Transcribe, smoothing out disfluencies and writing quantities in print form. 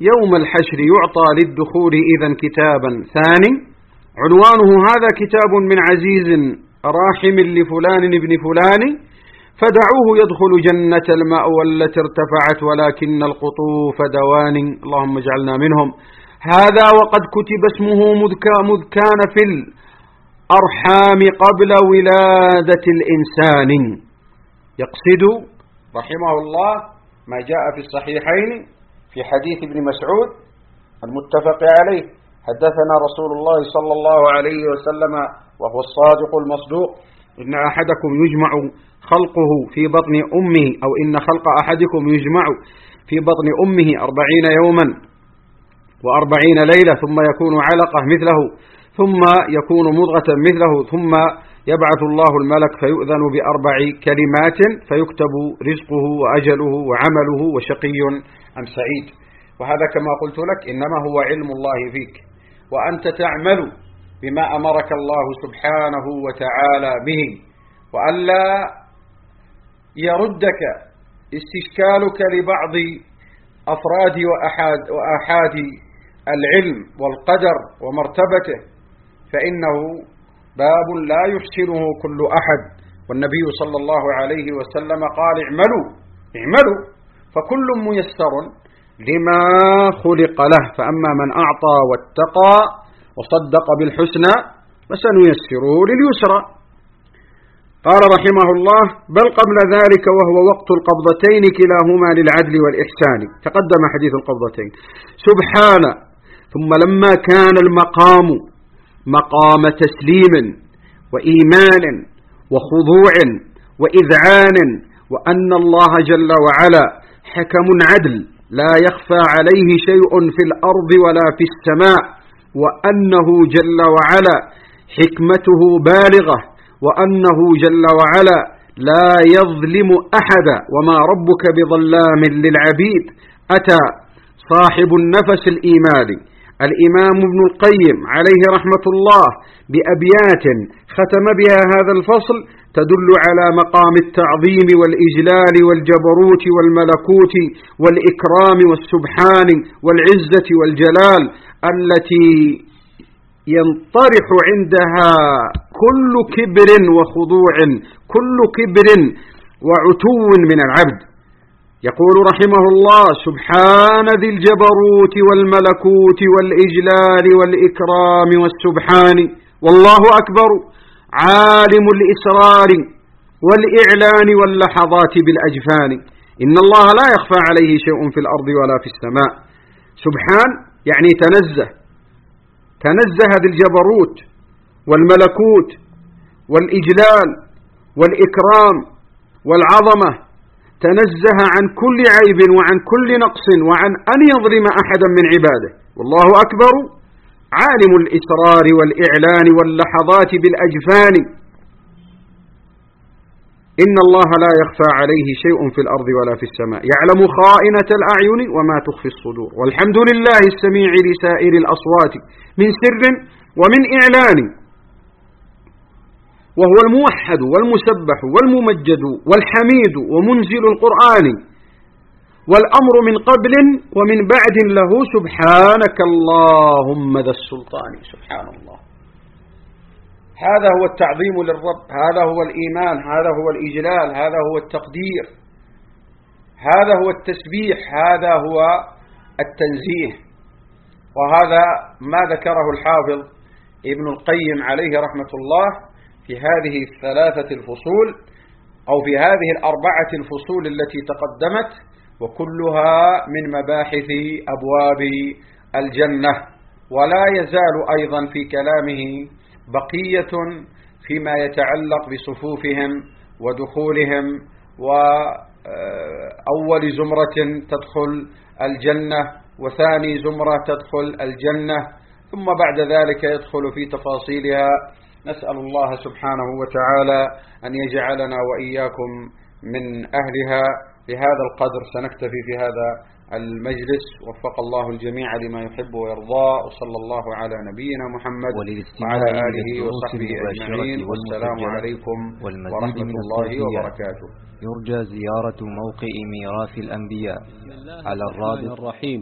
يوم الحشر يعطى للدخول إذن كتابا ثاني عنوانه هذا كتاب من عزيز راحم لفلان ابن فلان فدعوه يدخل جنة المأوى التي ارتفعت ولكن القطوف دوان. اللهم اجعلنا منهم. هذا وقد كتب اسمه مذ كان في الأرحام قبل ولادة الإنسان. يقصد رحمه الله ما جاء في الصحيحين في حديث ابن مسعود المتفق عليه: حدثنا رسول الله صلى الله عليه وسلم وهو الصادق المصدوق: إن أحدكم يجمع خلقه في بطن أمه، أو إن خلق أحدكم يجمع في بطن أمه 40 يوما و40 ليلة ثم يكون علقة مثله ثم يكون مضغة مثله ثم يبعث الله الملك فيؤذن ب4 كلمات فيكتب رزقه وأجله وعمله وشقي أم سعيد. وهذا كما قلت لك إنما هو علم الله فيك، وأنت تعمل بما أمرك الله سبحانه وتعالى به، وألا يردك استشكالك لبعض أفراد وآحاد العلم والقدر ومرتبته، فإنه باب لا يحسنه كل أحد. والنبي صلى الله عليه وسلم قال: اعملوا فكل ميسر لما خلق له، فأما من أعطى واتقى وصدق بالحسنى فسنيسره لليسرى. قال رحمه الله: بل قبل ذلك وهو وقت القبضتين كلاهما للعدل والإحسان. تقدم حديث القبضتين. سبحانه. ثم لما كان المقام مقام تسليم وإيمان وخضوع وإذعان، وأن الله جل وعلا حكم عدل لا يخفى عليه شيء في الأرض ولا في السماء، وأنه جل وعلا حكمته بالغة، وأنه جل وعلا لا يظلم أحدا، وما ربك بظلام للعبيد. أتى صاحب النفس الإيماني الإمام ابن القيم عليه رحمة الله بأبيات ختم بها هذا الفصل تدل على مقام التعظيم والإجلال والجبروت والملكوت والإكرام والسبحان والعزة والجلال، التي ينطرح عندها كل كبر وخضوع، كل كبر وعتو من العبد. يقول رحمه الله: سبحان ذي الجبروت والملكوت والإجلال والإكرام والسبحان، والله أكبر عالم الإسرار والإعلان واللحظات بالأجفان، إن الله لا يخفى عليه شيء في الأرض ولا في السماء. سبحان يعني تنزه ذي الجبروت والملكوت والإجلال والإكرام والعظمة، تنزه عن كل عيب وعن كل نقص وعن أن يظلم أحدا من عباده. والله أكبر عالم الإسرار والإعلان واللحظات بالأجفان، إن الله لا يخفى عليه شيء في الأرض ولا في السماء، يعلم خائنة الأعين وما تخفي الصدور. والحمد لله السميع لسائر الأصوات من سر ومن إعلان، وهو الموحد والمسبح والممجد والحميد ومنزل القرآن، والأمر من قبل ومن بعد له سبحانك اللهم ذا السلطان. سبحان الله. هذا هو التعظيم للرب، هذا هو الإيمان، هذا هو الإجلال، هذا هو التقدير، هذا هو التسبيح، هذا هو التنزيه. وهذا ما ذكره الحافظ ابن القيم عليه رحمة الله في هذه 3 الفصول، أو في هذه 4 الفصول التي تقدمت، وكلها من مباحث أبواب الجنة. ولا يزال أيضا في كلامه بقية فيما يتعلق بصفوفهم ودخولهم، وأول زمرة تدخل الجنة، وثاني زمرة تدخل الجنة، ثم بعد ذلك يدخل في تفاصيلها. نسأل الله سبحانه وتعالى أن يجعلنا وإياكم من أهلها. بهذا القدر سنكتفي في هذا المجلس، وفق الله الجميع لما يحب ويرضى، وصلى الله على نبينا محمد وعلى آله وصحبه أجمعين، والسلام عليكم ورحمة الله وبركاته. يرجى زيارة موقع ميراث الأنبياء على الرابط